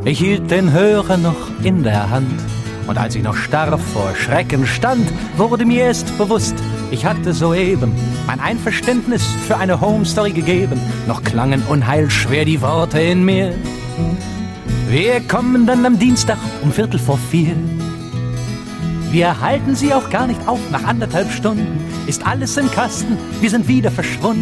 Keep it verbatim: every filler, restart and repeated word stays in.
Ich hielt den Hörer noch in der Hand, und als ich noch starr vor Schrecken stand, wurde mir erst bewusst, ich hatte soeben mein Einverständnis für eine Home-Story gegeben. Noch klangen unheilschwer die Worte in mir. Wir kommen dann am Dienstag um Viertel vor vier. Wir halten sie auch gar nicht auf, nach anderthalb Stunden ist alles im Kasten, wir sind wieder verschwunden.